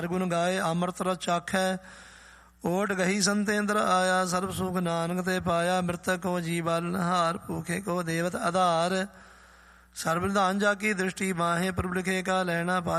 ਗੁਣ ਗਾਏ ਅੰਮ੍ਰਿਤ ਰਸ ਚਾਖੈ। ਓਟ ਗਹੀ ਸੰਤੇਂਦਰ ਆਇਆ, ਸਰਬ ਸੁਖ ਨਾਨਕ ਤੇ ਪਾਇਆ। ਮ੍ਰਿਤਕ ਕੋ ਜੀ ਬਾਲਨਹਾਰ, ਭੂਖੇ ਕੋ ਦੇਵਤ ਆਧਾਰ। ਸਰਬ ਨਿਧਾਨ ਜਾ ਕੀ ਦ੍ਰਿਸ਼ਟੀ ਮਾਹੇ, ਪ੍ਰਭੁ ਲਿਖੇ ਕਾ ਲੈਣਾ ਪਾਇਆ।